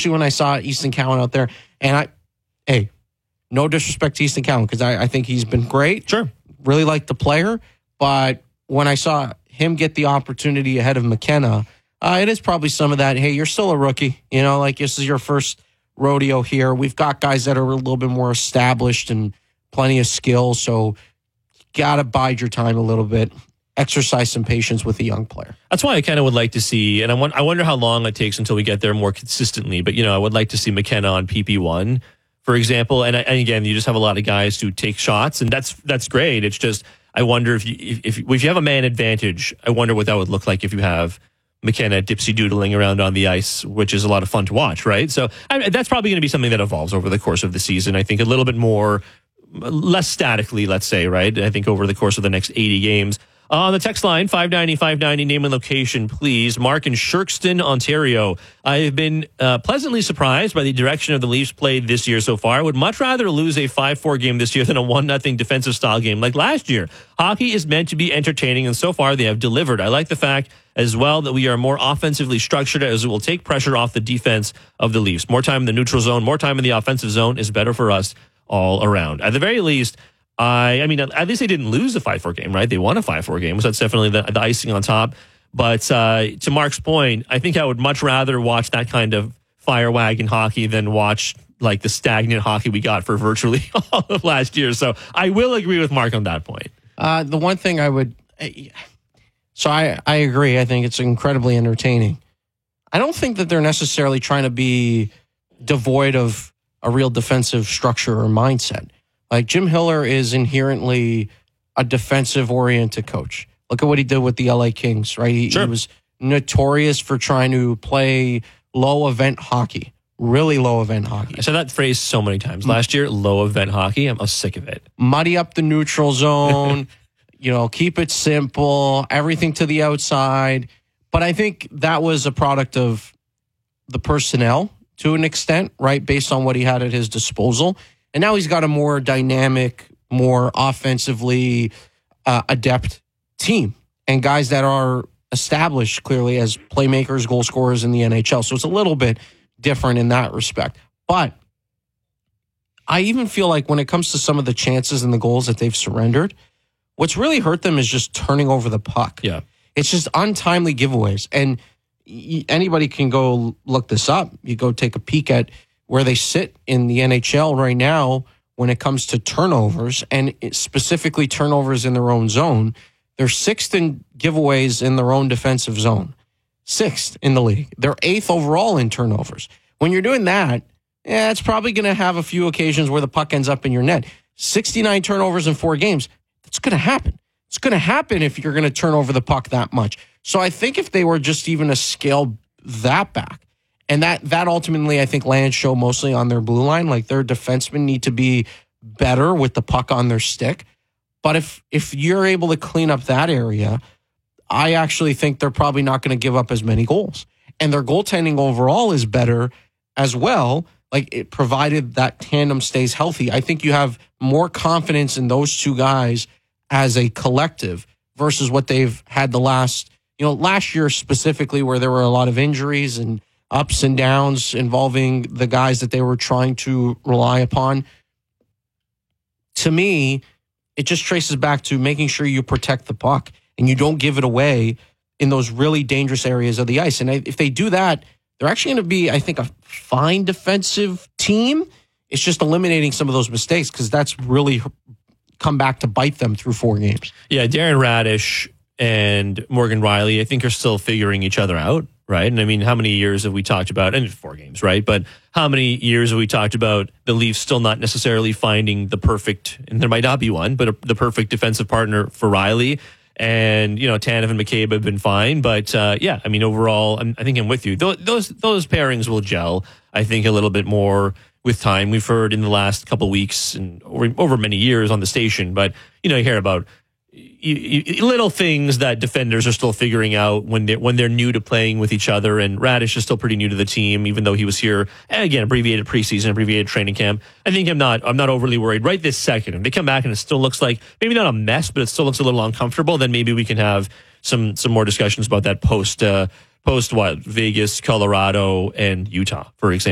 especially when I saw Easton Cowan out there. And no disrespect to Easton Cowan, because I think he's been great. Sure. Really like the player. But when I saw him get the opportunity ahead of McKenna, it is probably some of that, hey, you're still a rookie. This is your first rodeo here. We've got guys that are a little bit more established and plenty of skill, so you got to bide your time a little bit. Exercise some patience with a young player. That's why I kind of would like to see, and I wonder how long it takes until we get there more consistently, but, I would like to see McKenna on PP1, for example. And again, you just have a lot of guys who take shots, and that's great. It's just, I wonder if you have a man advantage, I wonder what that would look like if you have McKenna dipsy-doodling around on the ice, which is a lot of fun to watch, right? So that's probably going to be something that evolves over the course of the season. I think a little bit less statically, let's say, right? I think over the course of the next 80 games. On the text line, 590, name and location, please. Mark in Shirkston, Ontario. I've been pleasantly surprised by the direction of the Leafs played this year so far. I would much rather lose a 5-4 game this year than a 1-0 defensive style game like last year. Hockey is meant to be entertaining, and so far they have delivered. I like the fact as well that we are more offensively structured, as it will take pressure off the defense of the Leafs. More time in the neutral zone, more time in the offensive zone is better for us all around. At the very least, at least they didn't lose the 5-4 game, right? They won a 5-4 game, so that's definitely the icing on top. But to Mark's point, I think I would much rather watch that kind of fire wagon hockey than watch like the stagnant hockey we got for virtually all of last year. So I will agree with Mark on that point. The one thing I would... So I agree. I think it's incredibly entertaining. I don't think that they're necessarily trying to be devoid of a real defensive structure or mindset. Like Jim Hiller is inherently a defensive-oriented coach. Look at what he did with the LA Kings, right? He was notorious for trying to play low-event hockey, really low-event hockey. I said that phrase so many times. Last year, low-event hockey, I'm sick of it. Muddy up the neutral zone, keep it simple, everything to the outside. But I think that was a product of the personnel to an extent, right, based on what he had at his disposal. And now he's got a more dynamic, more offensively adept team and guys that are established clearly as playmakers, goal scorers in the NHL. So it's a little bit different in that respect. But I even feel like when it comes to some of the chances and the goals that they've surrendered, what's really hurt them is just turning over the puck. Yeah. It's just untimely giveaways. And anybody can go look this up. You go take a peek at where they sit in the NHL right now when it comes to turnovers, and specifically turnovers in their own zone. They're sixth in giveaways in their own defensive zone. Sixth in the league. They're eighth overall in turnovers. When you're doing that, it's probably going to have a few occasions where the puck ends up in your net. 69 turnovers in 4 games. That's going to happen. It's going to happen if you're going to turn over the puck that much. So I think if they were just even to scale that back, and that ultimately, I think, lands show mostly on their blue line. Like their defensemen need to be better with the puck on their stick. But if you're able to clean up that area, I actually think they're probably not going to give up as many goals. And their goaltending overall is better as well. Like it provided that tandem stays healthy. I think you have more confidence in those two guys as a collective versus what they've had the last year specifically, where there were a lot of injuries and ups and downs involving the guys that they were trying to rely upon. To me, it just traces back to making sure you protect the puck and you don't give it away in those really dangerous areas of the ice. And if they do that, they're actually going to be, I think, a fine defensive team. It's just eliminating some of those mistakes because that's really come back to bite them through 4 games. Yeah, Darren Radish and Morgan Rielly, I think, are still figuring each other out, right? And I mean, how many years have we talked about, and 4 games, right? But how many years have we talked about the Leafs still not necessarily finding the perfect, and there might not be one, but the perfect defensive partner for Rielly? And, Tanev and McCabe have been fine. But, overall, I think I'm with you. Those pairings will gel, I think, a little bit more with time. We've heard in the last couple of weeks and over many years on the station, but, you hear about little things that defenders are still figuring out when they're new to playing with each other. And Radish is still pretty new to the team, even though he was here, again, abbreviated preseason, abbreviated training camp. I think I'm not overly worried right this second. If they come back and it still looks like maybe not a mess, but it still looks a little uncomfortable, then maybe we can have some more discussions about that post Vegas, Colorado, and Utah, for example.